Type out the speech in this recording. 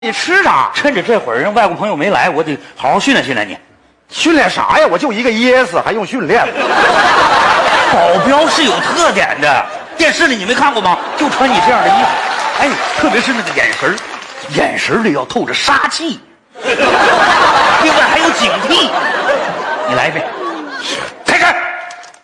你吃啥？ 趁着这会儿人外国朋友没来，我得好好训练训练你。 训练啥呀？我就一个噎死，还用训练吗？ 保镖是有特点的，电视里你没看过吗？就穿你这样的衣服，哎，特别是那个眼神里要透着杀气，另外还有警惕。你来一遍。